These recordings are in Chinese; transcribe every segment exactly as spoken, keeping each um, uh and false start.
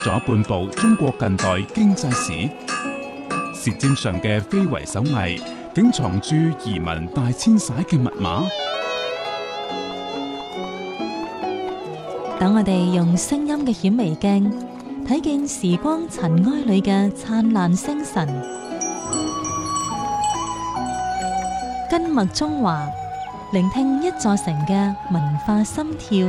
咗半部中國近代經濟史。舌尖上嘅非遺手藝，竟藏住移民大遷徙嘅密碼。 等我哋用聲音嘅顯微鏡睇見時光塵埃裏嘅燦爛星辰。根脈中華，聆聽一座城嘅文化心跳。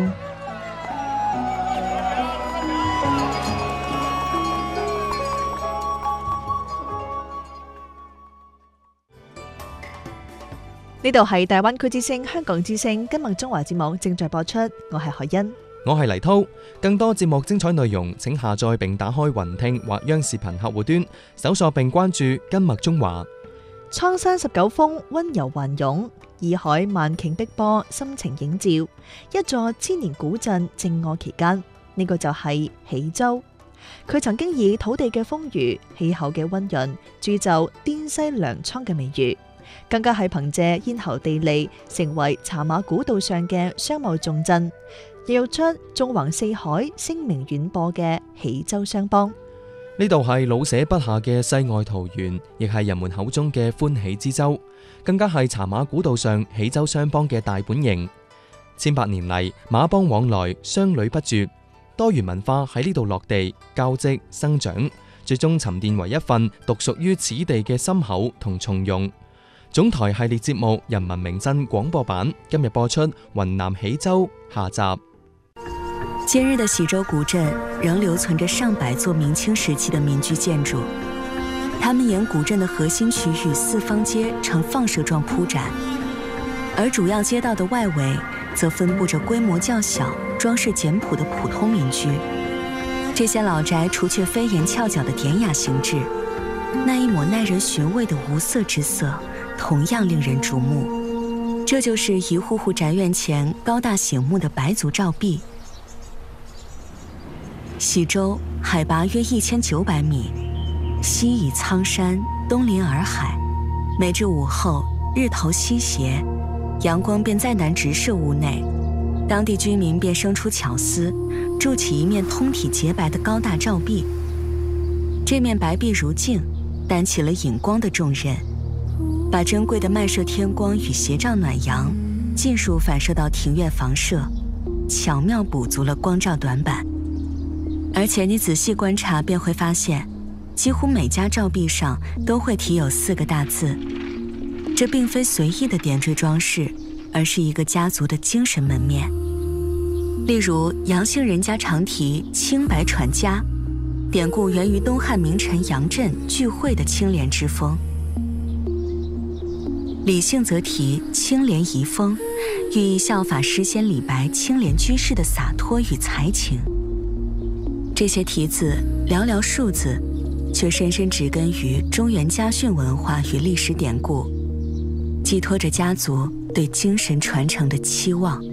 呢度係大灣區之聲香港之聲根脈中華節目正在播出，我係何欣， 我係黎濤。更多節目精彩內容，請下載並打開雲聽或央視頻客戶端，搜索並關注根脈中華。 蒼山十九峰溫柔環湧，洱海萬頃碧波深情映照，一座千年古鎮靜臥其間。呢、這個就係喜洲。佢曾經以土地嘅豐腴、氣候嘅溫潤，鑄就滇西糧倉嘅美譽。更加係憑借咽喉地利，成為茶馬古道上嘅商貿重鎮，孕育出縱橫四海、聲名遠播嘅喜洲商幫。 呢度係老捨筆下嘅世外桃源，亦係人們口中嘅歡喜之洲，更加係茶馬古道上喜洲商幫嘅大本營。千百年嚟，馬幫往來，商旅不絕，多元文化喺呢度落地交織生長，最終沉澱為一份獨屬於此地嘅深厚同從容。總台系列節目《人民名鎮》廣播版今日播出雲南喜洲下集。 今日的喜洲古鎮仍留存着上百座明清時期的民居建築，它們沿古鎮的核心區域四方街呈放射狀鋪展，而主要街道的外圍則分佈着規模較小、裝飾簡樸的普通民居。這些老宅除卻飛檐翹角的典雅形制，那一抹耐人尋味的無色之色同樣令人矚目。這就是一戶戶宅院前高大醒目的白族照壁。喜洲海拔約一千九百米，西倚蒼山，東臨洱海。每至午後，日頭西斜，陽光便再難直射屋內，當地居民便生出巧思，築起一面通體潔白的高大照壁。這面白壁如鏡，擔起了引光的重任，把珍貴的漫射天光與斜照暖陽盡數反射到庭院房舍，巧妙補足了光照短板。而且你仔細觀察便會發現，幾乎每家照壁上都會題有四個大字。這並非隨意的點綴裝飾，而是一個家族的精神門面。例如楊姓人家常題清白傳家，典故源於東漢名臣楊震聚會的清廉之風。李姓則題清廉遺風，寓意效法詩仙李白清廉居士的灑脫與才情。這些題字寥寥數字，卻深深植根於中原家訓文化與歷史典故，寄託着家族對精神傳承的期望。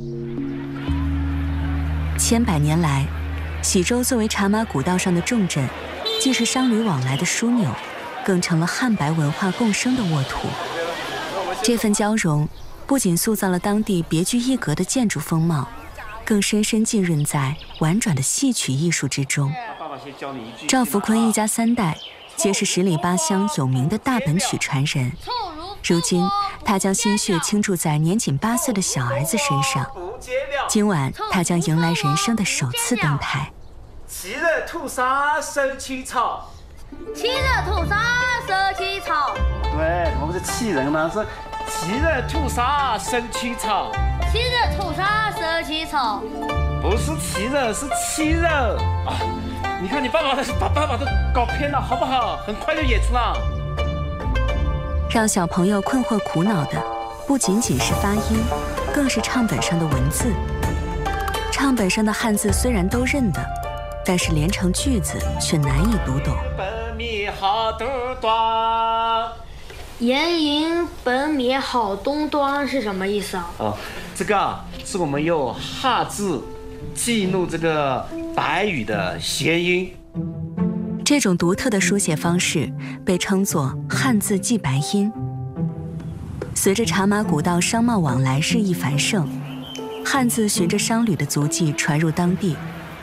千百年來，喜洲作為茶馬古道上的重鎮，既是商旅往來的樞紐，更成了漢白文化共生的沃土。這份交融不僅塑造了當地別具一格的建築風貌，更深深浸潤在婉轉的戲曲藝術之中。趙福坤一家三代皆是十里八鄉有名的大本曲傳人，如今他將心血傾注在年僅八歲的小兒子身上。今晚他將迎來人生的首次登台。 七日吐沙生七草， 七日吐沙生七草。 對，我們是氣人嘛，是七日吐沙生七草。 七日吐沙生七草， 不是七日，是七日啊！你看你爸爸把爸爸都搞偏了，好不好？很快就演出了。 讓小朋友困惑苦惱的不僅僅是發音，更是唱本上的文字。唱本上的漢字雖然都認得，但是連成句子卻難以讀懂。 本滅好東端， 炎營本滅好東端是什麼意思啊？ 哦，這個啊，是我們用漢字記錄這個白語的諧音。 這種獨特的書寫方式被稱作漢字記白音。隨着茶馬古道商貿往來日益繁盛，漢字循着商旅的足跡傳入當地，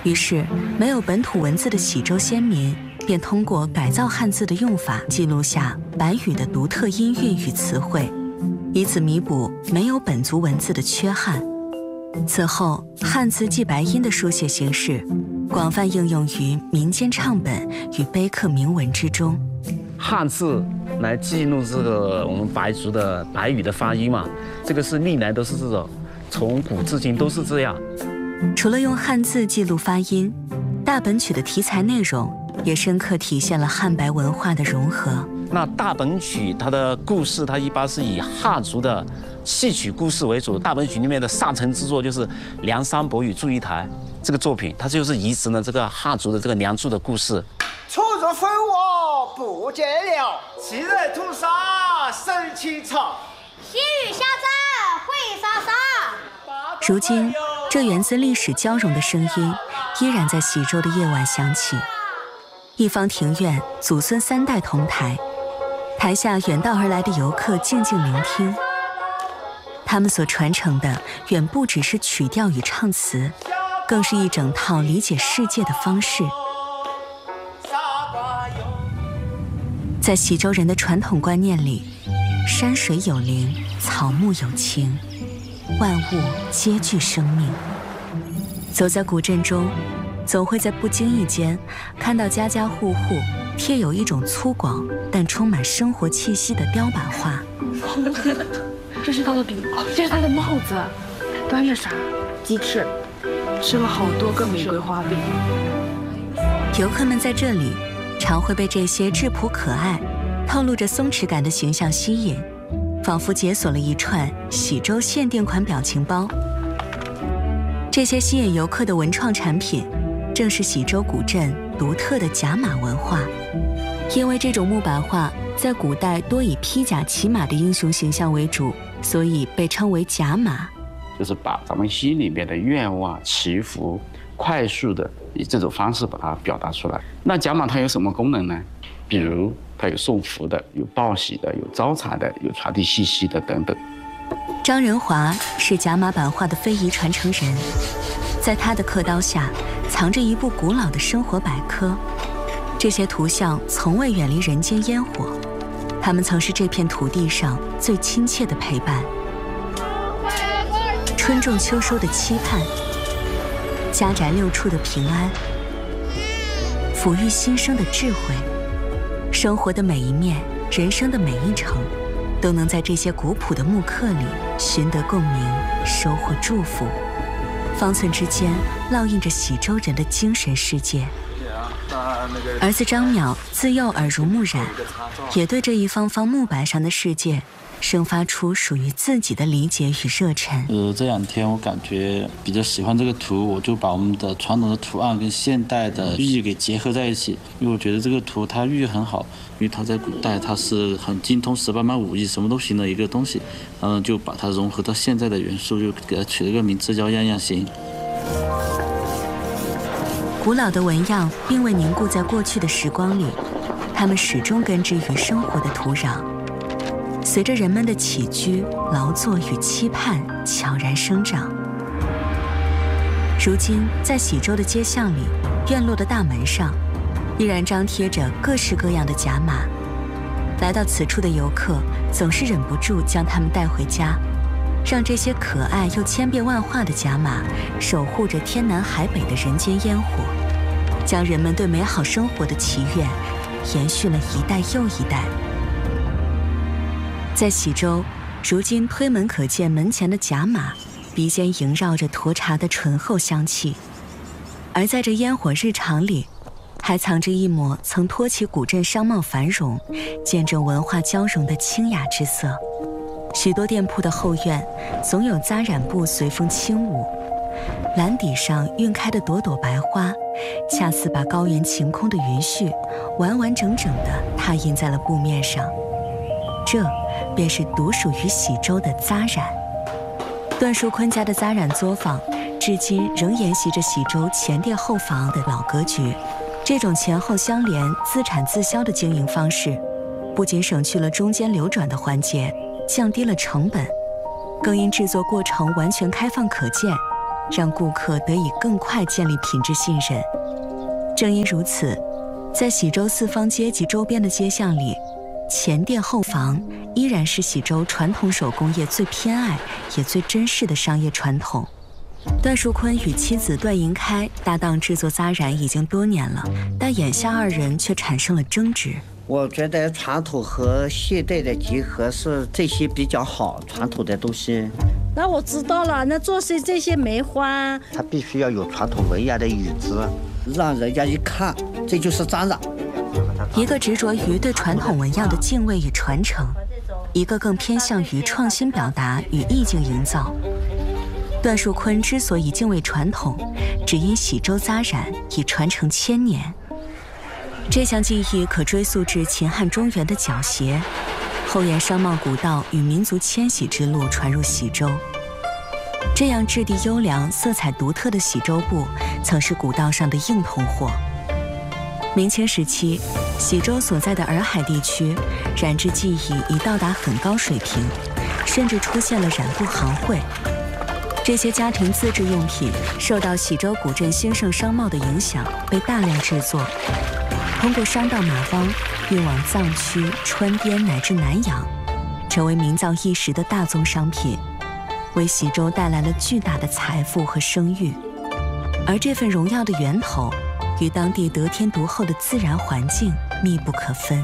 于是，没有本土文字的喜洲先民便通过改造汉字的用法，记录下白语的独特音韵与词汇，以此弥补没有本族文字的缺憾。此后，汉字记白音的书写形式广泛应用于民间唱本与碑刻铭文之中。 汉字来记录这个我们白族的白语的发音嘛，这个是历来都是这种，从古至今都是这样。 除了用汉字记录发音，大本曲的题材内容也深刻体现了汉白文化的融合。 那大本曲它的故事，它一般是以汉族的戏曲故事为主。大本曲里面的上乘之作就是《梁山伯与祝英台》这个作品，它就是移植了这个汉族的这个梁祝的故事。 出入非我不见了，昔日屠杀生情长， 细雨下战会杀杀。 如今，这源自历史交融的声音依然在喜洲的夜晚响起。一方庭院，祖孙三代同台，台下远道而来的游客静静聆听。他们所传承的远不只是曲调与唱词，更是一整套理解世界的方式。在喜洲人的传统观念里，山水有灵，草木有情，万物皆具生命。走在古镇中，总会在不经意间看到家家户户贴有一种粗犷但充满生活气息的雕版画。 这是他的饼，这是他的帽子，端着啥？鸡翅，吃了好多个玫瑰花饼。 游客们在这里常会被这些质朴可爱、透露着松弛感的形象吸引，仿佛解锁了一串喜洲限定款表情包。这些吸引游客的文创产品，正是喜洲古镇独特的甲马文化。因为这种木板画在古代多以披甲骑马的英雄形象为主，所以被称为甲马。 就是把咱们心里面的愿望、祈福，快速的以这种方式把它表达出来。那甲马它有什么功能呢？比如它有送福的，有报喜的，有招财的，有传递信息的等等。 张仁华是甲马版画的非遗传承人，在他的刻刀下藏着一部古老的生活百科。这些图像从未远离人间烟火，他们曾是这片土地上最亲切的陪伴。春种秋收的期盼，家宅六处的平安，抚育新生的智慧，生活的每一面，人生的每一程，都能在这些古朴的木刻里寻得共鸣，收获祝福。方寸之间烙印着喜洲人的精神世界。儿子张淼自幼耳濡目染，也对这一方方木板上的世界生发出属于自己的理解与热忱。 呃，这两天我感觉比较喜欢这个图，我就把我们的传统的图案跟现代的寓意给结合在一起，因为我觉得这个图它寓意很好，因为它在古代它是很精通十八般武艺，什么都行的一个东西，然后就把它融合到现在的元素，就给它取了个名字叫样样行。 古老的纹样并未凝固在过去的时光里，它们始终根植于生活的土壤，随着人们的起居、劳作与期盼悄然生长。如今，在喜洲的街巷里，院落的大门上，依然张贴着各式各样的甲马。来到此处的游客总是忍不住将它们带回家，让这些可爱又千变万化的甲马守护着天南海北的人间烟火，将人们对美好生活的祈愿延续了一代又一代。在喜洲，如今推门可见门前的甲马，鼻尖萦绕着沱茶的醇厚香气，而在这烟火日常里，还藏着一抹曾托起古镇商贸繁荣、见证文化交融的清雅之色。许多店铺的后院总有扎染布随风轻舞，蓝底上晕开的朵朵白花，恰似把高原晴空的云絮完完整整地拓印在了布面上。这便是独属于喜洲的扎染。段树坤家的扎染作坊至今仍沿袭着喜洲前店后坊的老格局，这种前后相连、自产自销的经营方式，不仅省去了中间流转的环节，降低了成本，更因制作过程完全开放可见， 让顾客得以更快建立品质信任。正因如此，在喜洲四方街及周边的街巷里，前店后房依然是喜洲传统手工业最偏爱也最珍视的商业传统。段树坤与妻子段银开搭档制作扎染已经多年了，但眼下二人却产生了争执。 我觉得传统和现代的结合是这些比较好，传统的东西。 那我知道了，那做些这些梅花， 它必须要有传统纹样的椅子，让人家一看这就是扎染。 一个执着于对传统纹样的敬畏与传承，一个更偏向于创新表达与意境营造。段树坤之所以敬畏传统，只因喜洲扎染已传承千年。这项技艺可追溯至秦汉中原的角鞋，后沿商贸古道与民族迁徙之路传入喜洲。这样质地优良、色彩独特的喜洲布，曾是古道上的硬通货。明清时期，喜洲所在的洱海地区，染织技艺已到达很高水平，甚至出现了染布行会。这些家庭自制用品受到喜洲古镇兴盛商贸的影响，被大量制作，通过商道马帮运往藏区、川滇乃至南洋，成为名噪一时的大宗商品，为喜洲带来了巨大的财富和声誉。而这份荣耀的源头，与当地得天独厚的自然环境密不可分。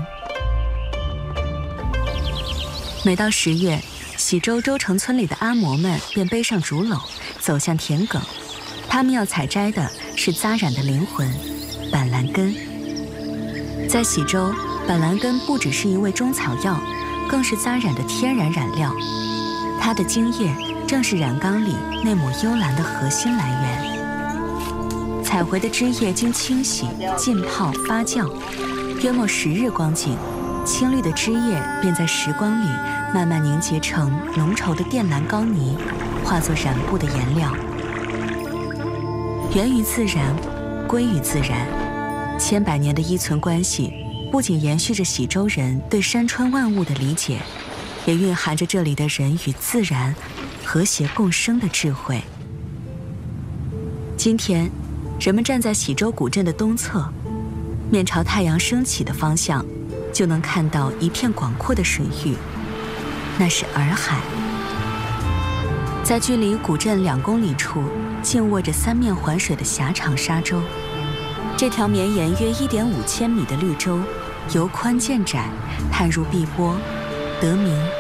每到十月，喜洲周城村里的阿嬷们便背上竹篓，走向田埂。他们要采摘的是扎染的灵魂——板蓝根。在喜洲，板蓝根不只是一味中草药，更是扎染的天然染料。它的茎叶正是染缸里那抹幽蓝的核心来源。采回的枝叶经清洗、浸泡、发酵，约莫十日光景，青绿的枝叶便在时光里慢慢凝结成浓稠的靛蓝膏泥，化作染布的颜料。源于自然，归于自然，千百年的依存关系，不仅延续着喜洲人对山川万物的理解，也蕴含着这里的人与自然和谐共生的智慧。今天，人们站在喜洲古镇的东侧，面朝太阳升起的方向，就能看到一片广阔的水域，那是洱海。在距离古镇两公里处，静卧着三面环水的狭长沙洲。这条绵延约一点五千米的绿洲，由宽见窄，探入碧波，得名